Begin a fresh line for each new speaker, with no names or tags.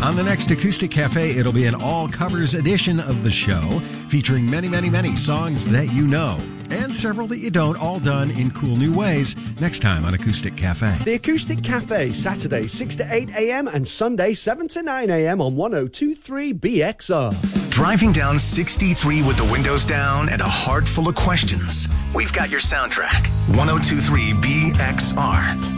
On the next Acoustic Cafe, it'll be an all-covers edition of the show, featuring many, many, many songs that you know, and several that you don't, all done in cool new ways, next time on Acoustic Cafe.
The Acoustic Cafe, Saturday 6 to 8 a.m. and Sunday 7 to 9 a.m. on 102.3 BXR.
Driving down 63 with the windows down and a heart full of questions? We've got your soundtrack. 102.3 BXR.